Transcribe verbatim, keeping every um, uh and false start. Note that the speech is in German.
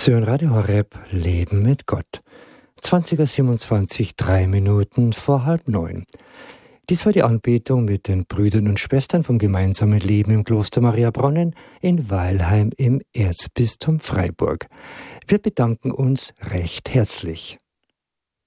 Sie hören Radio Horeb, Leben mit Gott. zwanzig Uhr siebenundzwanzig, drei Minuten vor halb neun. Dies war die Anbetung mit den Brüdern und Schwestern vom gemeinsamen Leben im Kloster Mariabronnen in Weilheim im Erzbistum Freiburg. Wir bedanken uns recht herzlich.